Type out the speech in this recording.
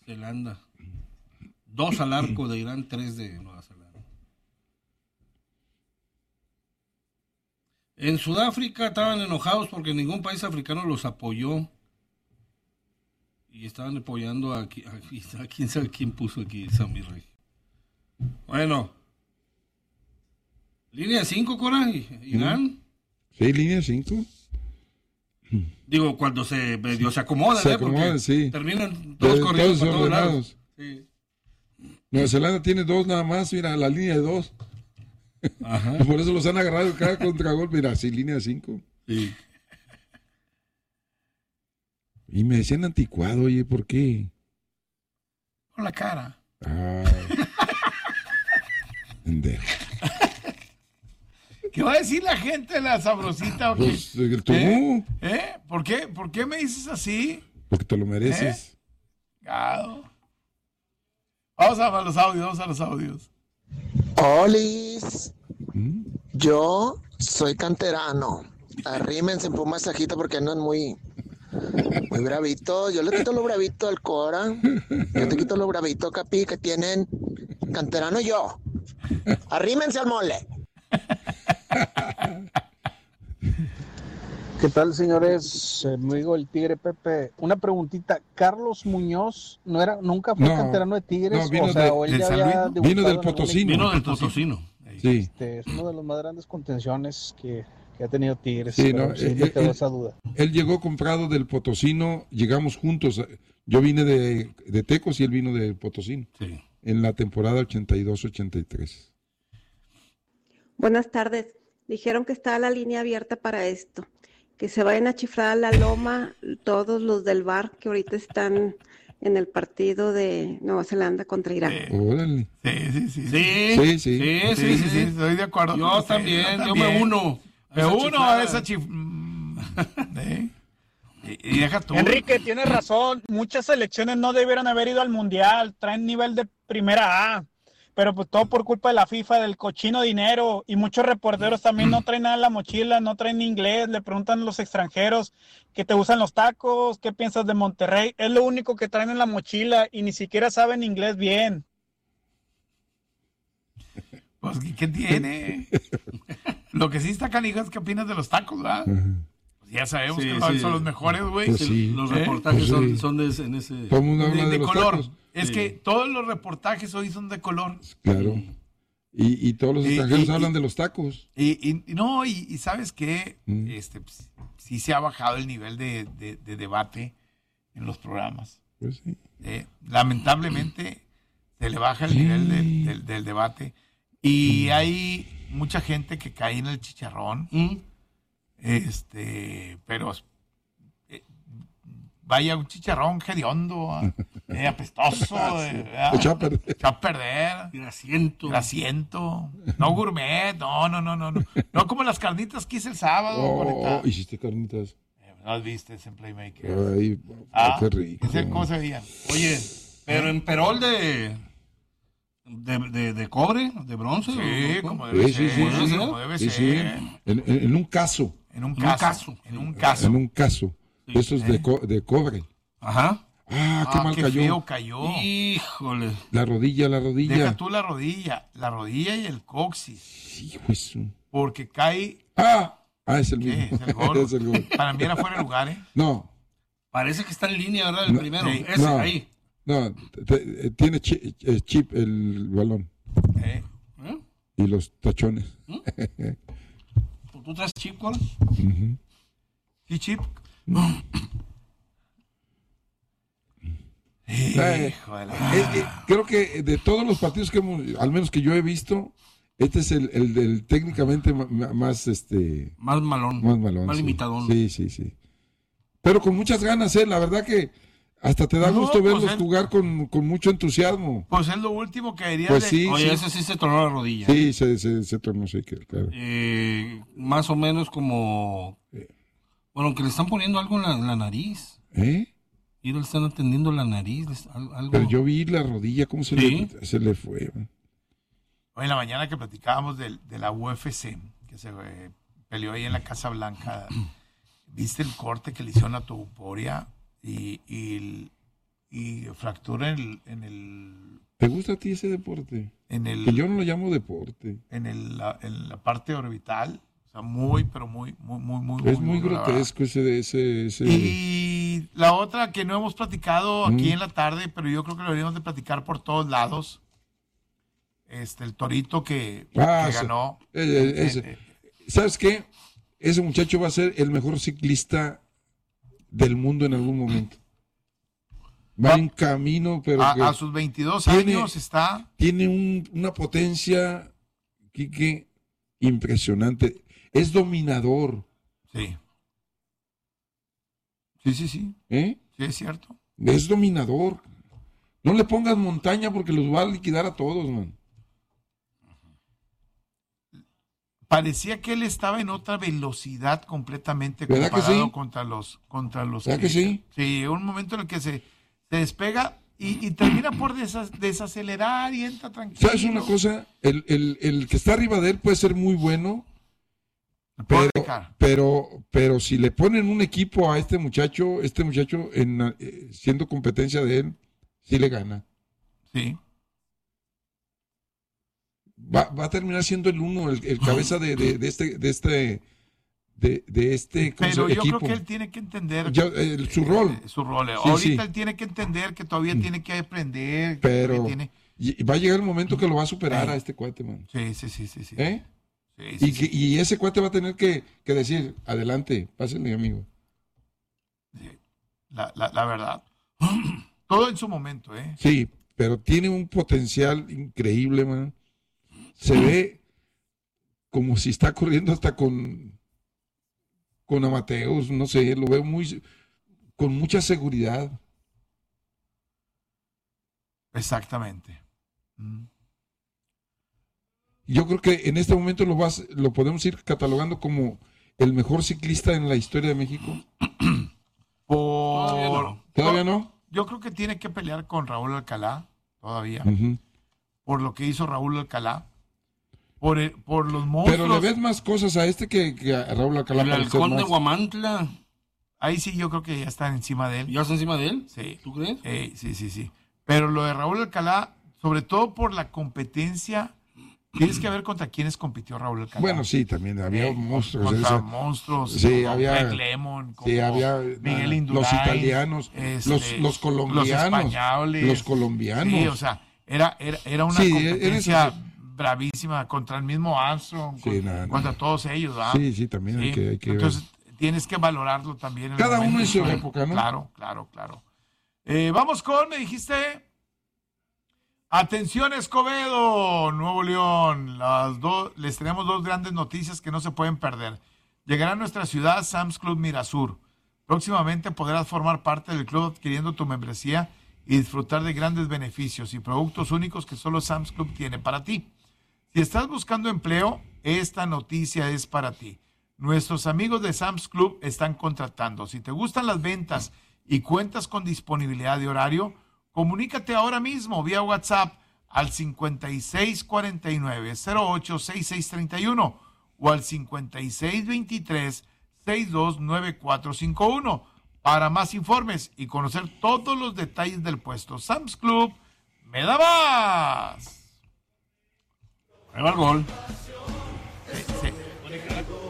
Zelanda. 2 al arco de Irán, 3 de Nueva Zelanda. En Sudáfrica estaban enojados porque ningún país africano los apoyó. Y estaban apoyando a quién sabe quién puso aquí Sammy Rey. Bueno. Línea 5, Cora, Irán. Sí, línea 5. Digo, cuando se acomodan, se acomodan, porque sí. Terminan todos corriendo para todos lados. Sí. Nueva Zelanda tiene 2 nada más, mira, la línea de 2. Ajá. Por eso los han agarrado cada contragolpe, mira, sí, línea 5. Sí. Y me decían anticuado, oye, ¿por qué? Por la cara. Pendejo. ¿Qué va a decir la gente de la sabrosita? Pues, tú. ¿Por qué me dices así? Porque te lo mereces. Vamos a los audios. Olis, yo soy canterano. Arrímense por un masajito porque andan muy bravitos. Yo le quito lo bravito al Cora. Yo te quito lo bravito, Capi, que tienen canterano yo. Arrímense al mole. ¿Qué tal, señores? Me digo el Tigre Pepe. Una preguntita. ¿Carlos Muñoz nunca fue canterano de Tigres? No, vino del Potosino. Vino del Potosino. Sí. Es uno de los más grandes contenciones que ha tenido Tigres. Sí, me quedó esa duda. Él llegó comprado del Potosino, llegamos juntos. Yo vine de Tecos y él vino del Potosino. Sí. En la temporada 82-83. Buenas tardes. Dijeron que está la línea abierta para esto. Que se vayan a chiflar a la loma todos los del bar que ahorita están en el partido de Nueva Zelanda contra Irán. Órale. Sí, estoy de acuerdo. Yo también, yo me uno. A esa Y deja tú. Enrique, tienes razón. Muchas selecciones no debieron haber ido al Mundial. Traen nivel de primera A. Pero pues todo por culpa de la FIFA, del cochino dinero. Y muchos reporteros también no traen nada en la mochila, no traen inglés. Le preguntan a los extranjeros que te usan los tacos, qué piensas de Monterrey. Es lo único que traen en la mochila y ni siquiera saben inglés bien. Pues, ¿qué tiene? Lo que sí está canijo es qué opinas de los tacos, ¿verdad? Pues ya sabemos que son los mejores, güey. Pues sí. Los reportajes son en ese... Todo el mundo habla de los color. tacos. Es que todos los reportajes hoy son de color. Claro. Y todos los extranjeros hablan de los tacos. Y ¿sabes qué? Pues, sí se ha bajado el nivel de debate en los programas. Pues sí. Lamentablemente se le baja el nivel del debate. Y hay mucha gente que cae en el chicharrón. Pero vaya un chicharrón hediondo, apestoso, Echó a perder. Echó a perder. Grasiento. No gourmet, no. No como las carnitas que hice el sábado. Hiciste carnitas. No las viste en Playmaker. Ay, qué rico. ¿Cómo se veían? Oye, pero en perol de cobre, de bronce. Sí, como debe ser. Sí. En un caso. En un caso. Eso es de cobre. Ajá. Qué mal cayó. Feo cayó. Híjole. La rodilla. Deja tú la rodilla y el coxis. Hijo eso. Porque cae. Es el mismo. Es el gol. Es el gol. Para mí era fuera de lugar, ¿eh? No. Parece que está en línea, ¿verdad? El primero. Sí. Ese, ahí. No, tiene chip el balón. Y los tachones. ¿Tú traes chip, Cora? ¿Y chip? Creo que de todos los partidos que al menos que yo he visto, este es el técnicamente más más malón. Más sí. limitadón. Sí. Pero con muchas ganas, la verdad que hasta te da gusto verlos jugar con mucho entusiasmo. Pues es lo último que diría. Pues sí. Oye, ese sí se tronó la rodilla. Sí, se tronó, sí, claro. Más o menos como... Bueno, que le están poniendo algo en la nariz. Y le están atendiendo la nariz. Algo... Pero yo vi la rodilla, cómo se le fue. Hoy en la mañana que platicábamos de la UFC, que se peleó ahí en la Casa Blanca, ¿viste el corte que le hicieron a Topuria? Y y fractura en el ¿Te gusta a ti ese deporte? Que yo no lo llamo deporte. En la parte orbital. O sea, muy es muy grotesco ese. Y la otra que no hemos platicado aquí en la tarde, pero yo creo que lo deberíamos de platicar por todos lados. El torito que ganó. ¿Sabes qué? Ese muchacho va a ser el mejor ciclista del mundo en algún momento. Va en camino, pero a sus 22 años está. Tiene una potencia, Quique, impresionante. Es dominador. Sí. Sí. ¿Eh? Sí, es cierto. Es dominador. No le pongas montaña porque los va a liquidar a todos, man. Parecía que él estaba en otra velocidad completamente ¿verdad comparado que sí? contra los ¿verdad que sí? Sí, un momento en el que se despega y termina por desacelerar y entra tranquilo. ¿Sabes una cosa? El que está arriba de él puede ser muy bueno, pero si le ponen un equipo a este muchacho siendo competencia de él, sí le gana. Sí. Va a terminar siendo el uno, el cabeza de este pero yo equipo. creo que él tiene que entender su rol. Su rol. Sí, Ahorita él tiene que entender que todavía tiene que aprender. Pero y va a llegar el momento que lo va a superar a este cuate, man. Sí. ¿Eh? Sí, y ese cuate va a tener que decir, adelante, pásenle, amigo. La verdad. Todo en su momento, ¿eh? Sí, pero tiene un potencial increíble, man. Se ve como si está corriendo hasta con Amateus, no sé, lo veo con mucha seguridad. Exactamente. Yo creo que en este momento lo podemos ir catalogando como el mejor ciclista en la historia de México. ¿Todavía no? Yo creo que tiene que pelear con Raúl Alcalá todavía. Por lo que hizo Raúl Alcalá. Por los monstruos. Pero le ves más cosas a que a Raúl Alcalá. El halcón de Guamantla. Ahí sí yo creo que ya están encima de él. ¿Ya está encima de él? Sí. ¿Tú crees? Sí. Pero lo de Raúl Alcalá, sobre todo por la competencia, tienes que ver contra quiénes compitió Raúl Alcalá. Bueno, sí, también había monstruos. Contra monstruos. Sí, como había Greg Lemon, como había Miguel Indurain, los italianos, los colombianos, los españoles. Los colombianos. Sí, o sea, era una competencia bravísima contra el mismo Armstrong, contra todos ellos, ¿verdad? Sí, también hay que entonces tienes que valorarlo también. Cada uno en su época, ¿no? Claro. Vamos me dijiste, atención Escobedo, Nuevo León, les tenemos dos grandes noticias que no se pueden perder. Llegará a nuestra ciudad Sam's Club Mirasur. Próximamente podrás formar parte del club adquiriendo tu membresía y disfrutar de grandes beneficios y productos únicos que solo Sam's Club tiene para ti. Si estás buscando empleo, esta noticia es para ti. Nuestros amigos de Sam's Club están contratando. Si te gustan las ventas y cuentas con disponibilidad de horario, comunícate ahora mismo vía WhatsApp al 5649-086631 o al 5623-629451 para más informes y conocer todos los detalles del puesto. Sam's Club, ¡me da más! Ahí va el gol. Sí.